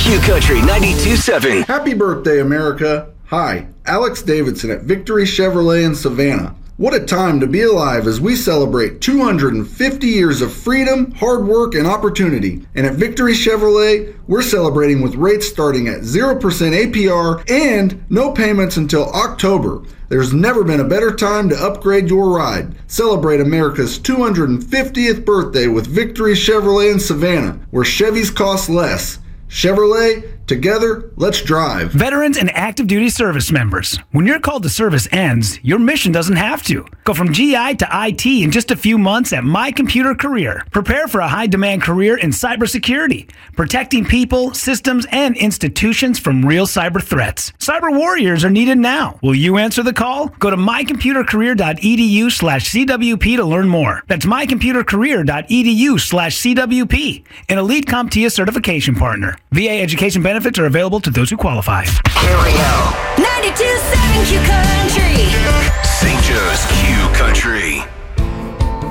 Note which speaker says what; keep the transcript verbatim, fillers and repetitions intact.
Speaker 1: Q Country ninety-two point seven.
Speaker 2: Happy birthday, America. Hi, Alex Davidson at Victory Chevrolet in Savannah. What a time to be alive as we celebrate two hundred fifty years of freedom, hard work, and opportunity. And at Victory Chevrolet, we're celebrating with rates starting at zero percent A P R and no payments until October. There's never been a better time to upgrade your ride. Celebrate America's two hundred fiftieth birthday with Victory Chevrolet in Savannah, where Chevys cost less. Chevrolet, together, let's drive.
Speaker 3: Veterans and active duty service members, when your call to service ends, your mission doesn't have to. Go from G I to I T in just a few months at My Computer Career. Prepare for a high-demand career in cybersecurity, protecting people, systems, and institutions from real cyber threats. Cyber warriors are needed now. Will you answer the call? Go to mycomputercareer.edu slash CWP to learn more. That's mycomputercareer.edu slash CWP, an Elite CompTIA certification partner. V A education benefits are available to those who qualify.
Speaker 1: Here we go.